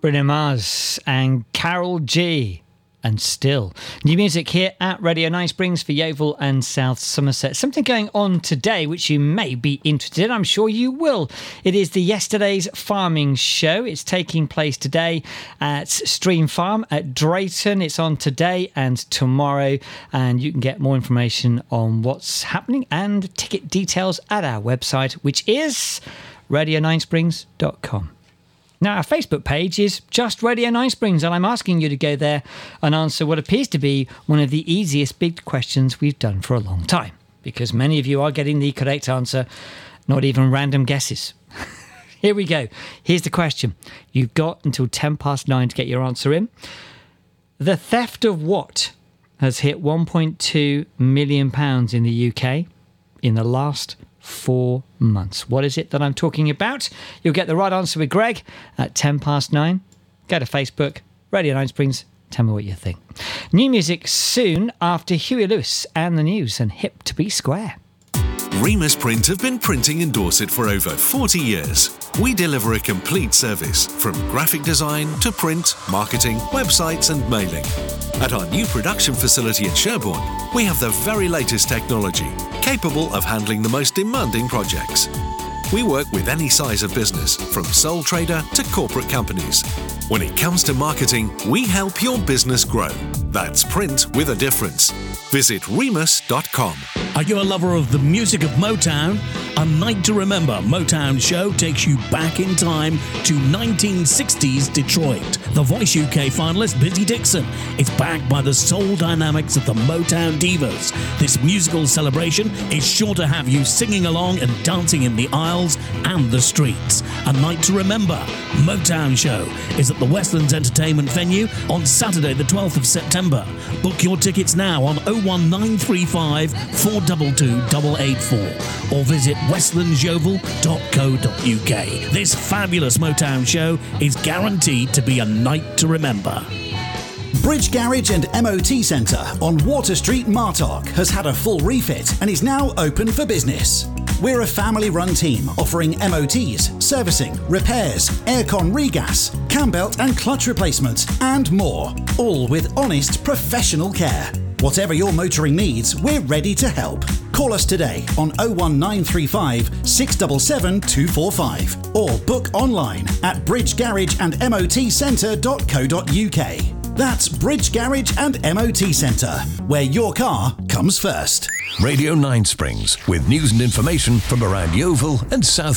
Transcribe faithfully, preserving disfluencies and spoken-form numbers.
Bruno Mars and Carol G. And Still. New music here at Radio Nine Springs for Yeovil and South Somerset. Something going on today which you may be interested in. I'm sure you will. It is the Yesterday's Farming Show. It's taking place today at Stream Farm at Drayton. It's on today and tomorrow, and you can get more information on what's happening and ticket details at our website, which is radio nine springs dot com. Now, our Facebook page is just Radio Nine Springs, and I'm asking you to go there and answer what appears to be one of the easiest big questions we've done for a long time, because many of you are getting the correct answer, not even random guesses. Here we go. Here's the question. You've got until ten past nine to get your answer in. The theft of what has hit one point two million pounds in the U K in the last four months? What is it that I'm talking about? You'll get the right answer with Greg at ten past nine. Go to Facebook, Radio nine Springs. Tell me what you think. New music soon after Huey Lewis and the News and Hip to Be Square. Remus Print have been printing in Dorset for over forty years. We deliver a complete service from graphic design to print, marketing, websites and mailing. At our new production facility in Sherborne, we have the very latest technology, capable of handling the most demanding projects. We work with any size of business, from sole trader to corporate companies. When it comes to marketing, we help your business grow. That's print with a difference. Visit remus dot com. Are you a lover of the music of Motown? A Night to Remember Motown show takes you back in time to nineteen sixties Detroit. The Voice U K finalist Busy Dixon is backed by the soul dynamics of the Motown Divas. This musical celebration is sure to have you singing along and dancing in the aisles and the streets. A Night to Remember Motown show is at the Westlands Entertainment venue on Saturday the twelfth of September. Book your tickets now on oh one nine three five, four two two, eight eight four or visit westlands yeovil dot co dot uk. This fabulous Motown show is guaranteed to be a night to remember. Bridge Garage and M O T Centre on Water Street, Martock has had a full refit and is now open for business. We're a family-run team offering M O Ts, servicing, repairs, aircon regas, cam belt and clutch replacements and more, all with honest professional care. Whatever your motoring needs, we're ready to help. Call us today on oh one nine three five, six seven seven, two four five or book online at bridge garage and m o t centre dot co dot uk. That's Bridge Garage and M O T Centre, where your car comes first. Radio nine Springs, with news and information from around Yeovil and South